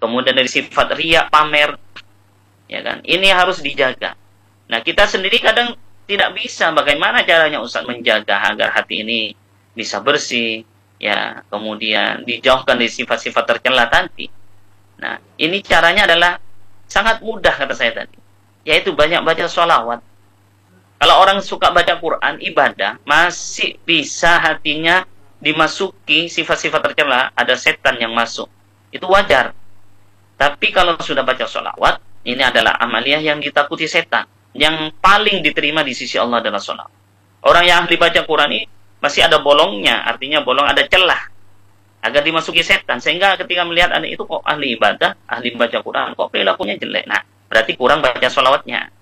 kemudian dari sifat riya, pamer, ya kan? Ini harus dijaga. Nah, kita sendiri kadang tidak bisa bagaimana caranya Ustaz menjaga agar hati ini bisa bersih, ya, kemudian dijauhkan dari sifat-sifat tercela tadi. Nah, ini caranya adalah sangat mudah kata saya tadi, yaitu banyak baca sholawat. Kalau orang suka baca Quran, ibadah, masih bisa hatinya dimasuki sifat-sifat tercela, ada setan yang masuk. Itu wajar. Tapi kalau sudah baca sholawat, ini adalah amaliyah yang ditakuti setan, yang paling diterima di sisi Allah adalah sholawat. Orang yang ahli baca Quran ini masih ada bolongnya, artinya bolong ada celah agar dimasuki setan, sehingga ketika melihat anak itu kok ahli ibadah, ahli baca Quran, kok perilakunya jelek. Nah, berarti kurang baca sholawatnya.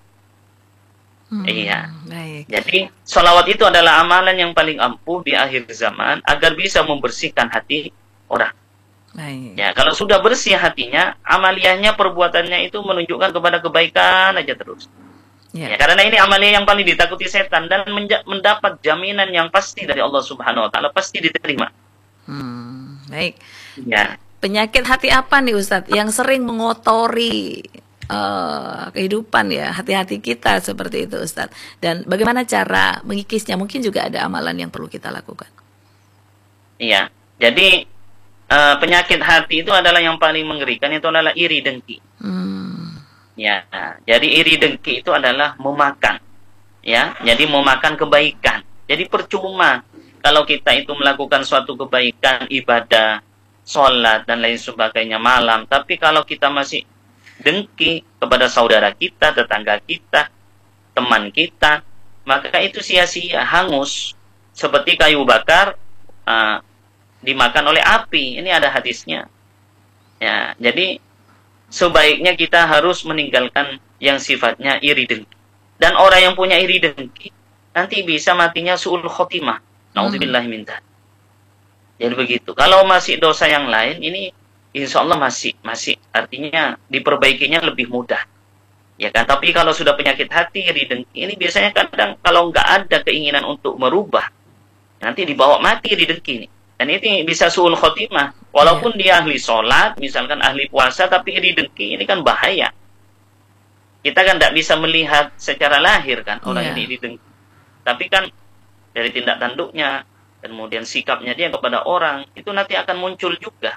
Iya. Baik. Jadi sholawat itu adalah amalan yang paling ampuh di akhir zaman agar bisa membersihkan hati orang. Baik. Ya, kalau sudah bersih hatinya, amaliyahnya, perbuatannya itu menunjukkan kepada kebaikan aja terus. Ya, karena ini amaliyah yang paling ditakuti setan dan mendapat jaminan yang pasti dari Allah Subhanahu wa taala, pasti diterima. Baik. Ya. Penyakit hati apa nih Ustadz yang sering mengotori kehidupan ya, hati-hati kita seperti itu Ustadz? Dan bagaimana cara mengikisnya? Mungkin juga ada amalan yang perlu kita lakukan. Iya. Jadi penyakit hati itu adalah yang paling mengerikan, itu adalah iri dengki. Ya, jadi iri dengki itu adalah memakan, ya. Jadi memakan kebaikan. Jadi percuma kalau kita itu melakukan suatu kebaikan, ibadah, sholat dan lain sebagainya malam, tapi kalau kita masih dengki kepada saudara kita, tetangga kita, teman kita, maka itu sia-sia, hangus, seperti kayu bakar dimakan oleh api. Ini ada hadisnya. Ya, jadi sebaiknya kita harus meninggalkan yang sifatnya iri dengki. Dan orang yang punya iri dengki nanti bisa matinya su'ul khotimah. Nauzubillahi min dzalik. Jadi begitu. Kalau masih dosa yang lain, ini insya Allah masih artinya diperbaikinya lebih mudah. Ya kan? Tapi kalau sudah penyakit hati, iri dengki, ini biasanya kadang kalau nggak ada keinginan untuk merubah, nanti dibawa mati iri dengki ini. Dan ini bisa su'ul khotimah. Walaupun dia ahli sholat, misalkan ahli puasa, tapi iri dengki ini kan bahaya. Kita kan tidak bisa melihat secara lahir kan orang ini iri dengki. Tapi kan dari tindak tanduknya, kemudian sikapnya dia kepada orang, itu nanti akan muncul juga.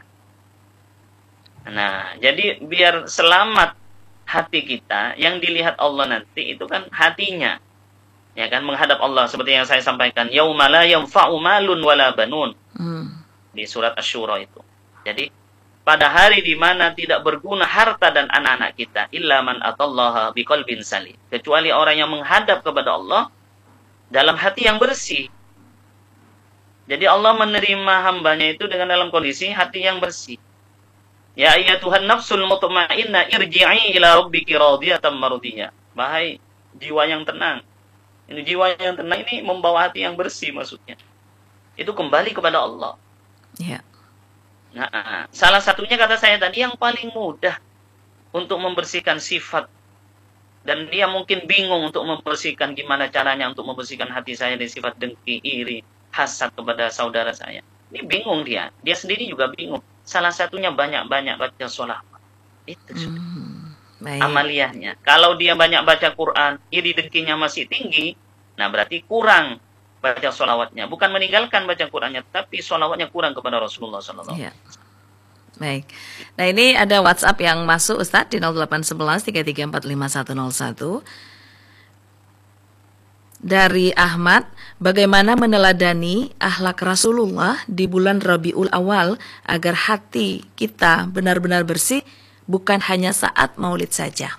Nah, jadi biar selamat hati kita, yang dilihat Allah nanti itu kan hatinya. Ya kan, menghadap Allah seperti yang saya sampaikan, yauma la yanfa'u malun wala banun. Di surat Asy-Syura itu. Jadi pada hari di mana tidak berguna harta dan anak-anak kita, illa man atallaha biqalbin salim, kecuali orang yang menghadap kepada Allah dalam hati yang bersih. Jadi Allah menerima hambanya itu dengan dalam kondisi hati yang bersih. Ya ayyatuhan nafsul mutmainnah irji'i ila rabbiki radiyatan mardiyah. Wahai jiwa yang tenang. Ini jiwa yang tenang ini membawa hati yang bersih maksudnya. Itu kembali kepada Allah. Ya. Nah, salah satunya kata saya tadi yang paling mudah untuk membersihkan sifat, dan dia mungkin bingung untuk membersihkan gimana caranya untuk membersihkan hati saya dari sifat dengki, iri, hasad kepada saudara saya. Ini bingung dia sendiri juga bingung. Salah satunya banyak-banyak baca sholawat. Itu sudah amaliyahnya. Kalau dia banyak baca Quran, iri dengkinya masih tinggi, nah berarti kurang baca sholawatnya. Bukan meninggalkan baca Qurannya, tapi sholawatnya kurang kepada Rasulullah SAW. Ya. Baik. Nah ini ada WhatsApp yang masuk Ustadz di 0811 3345 101. Dari Ahmad, bagaimana meneladani akhlak Rasulullah di bulan Rabiul Awal agar hati kita benar-benar bersih, bukan hanya saat maulid saja.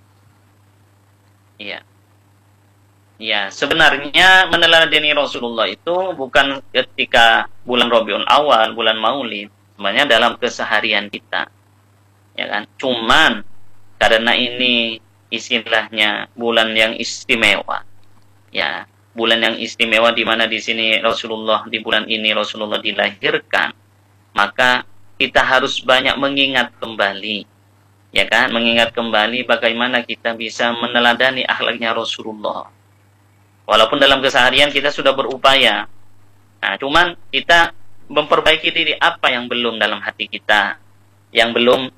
Iya. Ya, sebenarnya meneladani Rasulullah itu bukan ketika bulan Rabiul Awal, bulan Maulid, sebenarnya dalam keseharian kita. Ya kan? Cuman karena ini istilahnya bulan yang istimewa. Ya, bulan yang istimewa di mana di sini Rasulullah, di bulan ini Rasulullah dilahirkan, maka kita harus banyak mengingat kembali. Ya kan? Mengingat kembali bagaimana kita bisa meneladani akhlaknya Rasulullah. Walaupun dalam keseharian kita sudah berupaya. Nah, cuman kita memperbaiki diri apa yang belum dalam hati kita. Yang belum